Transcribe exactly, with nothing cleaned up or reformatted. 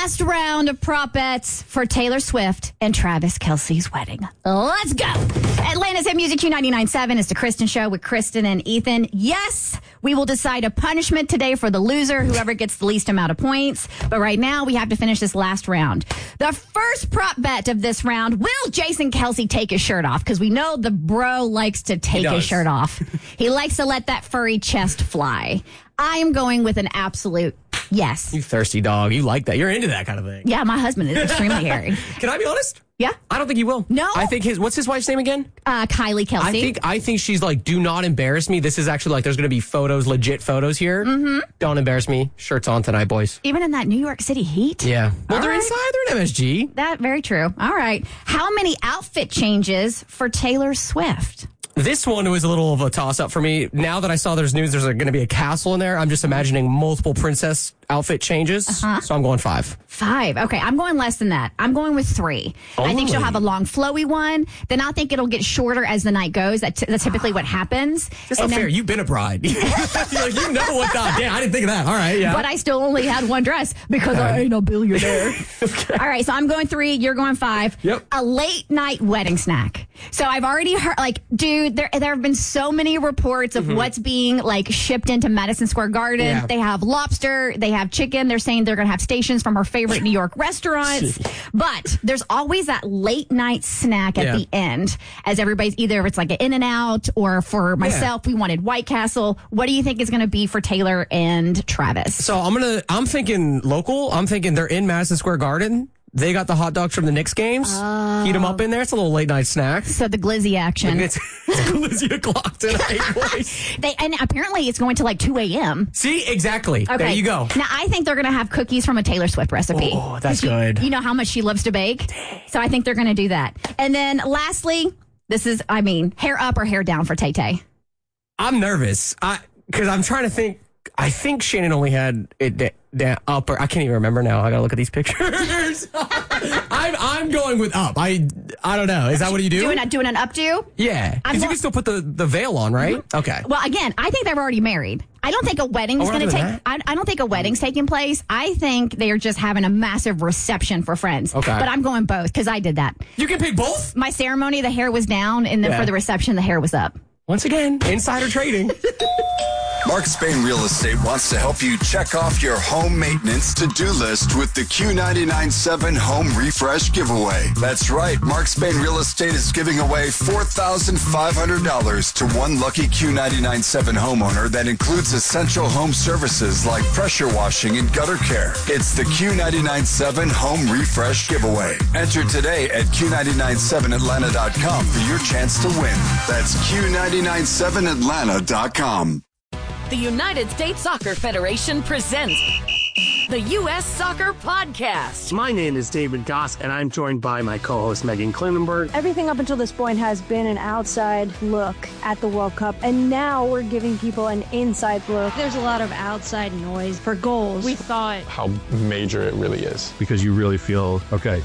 last round of prop bets for Taylor Swift and Travis Kelce's wedding. Let's go. Atlanta's Hit Music Q ninety-nine point seven is the Kristen Show with Kristen and Ethan. Yes, we will decide a punishment today for the loser, whoever gets the least amount of points. But right now, we have to finish this last round. The first prop bet of this round, will Jason Kelce take his shirt off? Because we know the bro likes to take his shirt off. He likes to let that furry chest fly. I am going with an absolute yes. You thirsty dog. You like that. You're into that kind of thing. Yeah, my husband is extremely hairy. Can I be honest? Yeah. I don't think he will. No. I think his, what's his wife's name again? Uh, Kylie Kelce. I think I think she's like, do not embarrass me. This is actually like, there's going to be photos, legit photos here. Mm-hmm. Don't embarrass me. Shirts on tonight, boys. Even in that New York City heat? Yeah. Well, All they're right. inside. They're in M S G. That, very true. All right. How many outfit changes for Taylor Swift? This one was a little of a toss-up for me. Now that I saw there's news there's going to be a castle in there, I'm just imagining multiple princess outfit changes. Uh-huh. So I'm going five. Five. Okay, I'm going less than that. I'm going with three. Only. I think she'll have a long, flowy one. Then I think it'll get shorter as the night goes. That t- that's typically what happens. That's not then, fair. You've been a bride. You're like, you know what the... Damn, I didn't think of that. All right, yeah. But I still only had one dress because I ain't a billionaire. Okay. All right, so I'm going three. You're going five. Yep. A late night wedding snack. So I've already heard, like, dude, there there have been so many reports of mm-hmm. what's being, like, shipped into Madison Square Garden. Yeah. They have lobster. They have chicken. They're saying they're going to have stations from her favorite New York restaurants. But there's always that late night snack at yeah. the end, as everybody's either it's like an In-N-Out or for myself, yeah. we wanted White Castle. What do you think is going to be for Taylor and Travis? So I'm gonna. I'm thinking local. I'm thinking they're in Madison Square Garden. They got the hot dogs from the Knicks games. Oh. Heat them up in there. It's a little late night snack. So the glizzy action. It's, it's glizzy o'clock tonight, boys. They, and apparently it's going to like two a.m. See? Exactly. Okay. There you go. Now, I think they're going to have cookies from a Taylor Swift recipe. Oh, that's you, good. You know how much she loves to bake? So I think they're going to do that. And then lastly, this is, I mean, hair up or hair down for Tay-Tay? I'm nervous. I Because I'm trying to think. I think Shannon only had it da- da- up, or I can't even remember now. I gotta look at these pictures. I'm I'm going with up. I I don't know. Is that what you do? Doing a, doing an updo? Yeah, because you can still put the, the veil on, right? Mm-hmm. Okay. Well, again, I think they're already married. I don't think a wedding is oh, going to take. I, I don't think a wedding's taking place. I think they are just having a massive reception for friends. Okay. But I'm going both because I did that. You can pick both. My ceremony, the hair was down, and then yeah. for the reception, the hair was up. Once again, insider trading. Mark Spain Real Estate wants to help you check off your home maintenance to-do list with the Q ninety-nine point seven Home Refresh Giveaway. That's right. Mark Spain Real Estate is giving away four thousand five hundred dollars to one lucky Q ninety-nine point seven homeowner that includes essential home services like pressure washing and gutter care. It's the Q ninety-nine point seven Home Refresh Giveaway. Enter today at Q ninety-nine seven Atlanta dot com for your chance to win. That's Q ninety-nine seven Atlanta dot com. The United States Soccer Federation presents the U S Soccer Podcast. My name is David Goss, and I'm joined by my co-host Megan Klinenberg. Everything up until this point has been an outside look at the World Cup, and now we're giving people an inside look. There's a lot of outside noise for goals. We thought how major it really is. Because you really feel, okay,